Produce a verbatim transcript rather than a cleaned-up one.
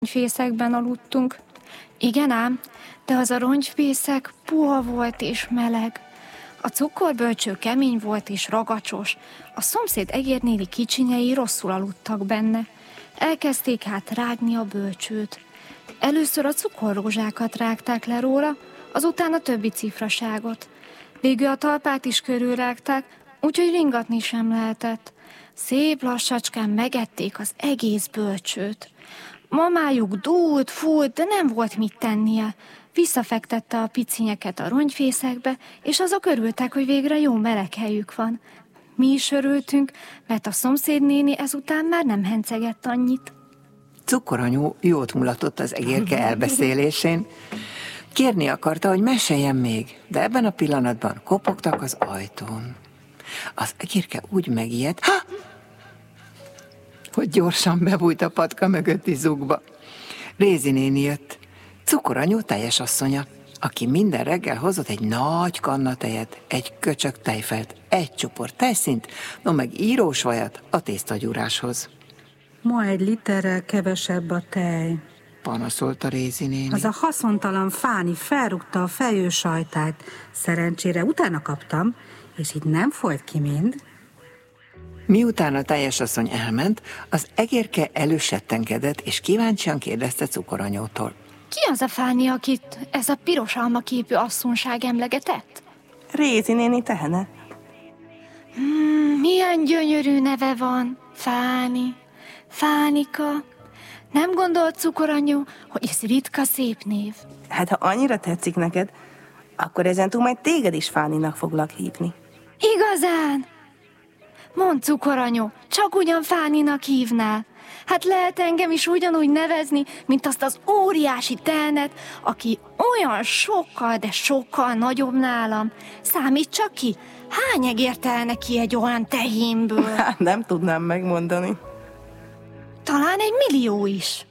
Rongyfészekben aludtunk. Igen ám, de az a rongyfészek puha volt és meleg. A cukorbölcső kemény volt és ragacsos. A szomszéd egérnéli kicsinyei rosszul aludtak benne. Elkezdték hát rágni a bölcsőt. Először a cukorrózsákat rágták le róla, azután a többi cifraságot. Végül a talpát is körülrágták, úgyhogy ringatni sem lehetett. Szép lassacskán megették az egész bölcsőt. Mamájuk dúlt, fújt, de nem volt mit tennie. Visszafektette a picinyeket a rongyfészekbe, és azok örültek, hogy végre jó meleg helyük van. Mi is örültünk, mert a szomszédnéni ezután már nem hencegett annyit. Cukoranyu jót mulatott az egérke elbeszélésén. Kérni akarta, hogy meséljen még, de ebben a pillanatban kopogtak az ajtón. Az egérke úgy megijedt, ha! hogy gyorsan bebújt a patka mögötti zugba. Rézi néni jött, Cukoranyu teljesasszonya, aki minden reggel hozott egy nagy kanna tejet, egy köcsög tejfelt, egy csupor tejszínt, no meg írósvajat a tésztagyúráshoz. Ma egy literrel kevesebb a tej, panaszolta Rézi néni. Az a haszontalan Fáni felrúgta a fejősajtát. Szerencsére utána kaptam, és így nem folyt ki mind. Miután a teljesasszony elment, az egérke elősettenkedett, és kíváncsian kérdezte Cukoranyótól. Ki az a Fáni, akit ez a piros almaképű asszonság emlegetett? Rézi néni tehene. Hmm, milyen gyönyörű neve van, Fáni, Fánika. Nem gondolt Cukoranyu, hogy ez ritka szép név? Hát ha annyira tetszik neked, akkor ezentúl majd téged is Fáninak foglak hívni. Igazán? Mondd, Cukoranyu, csak ugyan Fáninak hívnál. Hát lehet engem is ugyanúgy nevezni, mint azt az óriási telnet, aki olyan sokkal, de sokkal nagyobb nálam. Számít csak ki, hány egér telne ki egy olyan tehénből? Hát nem tudnám megmondani. Talán egy millió is.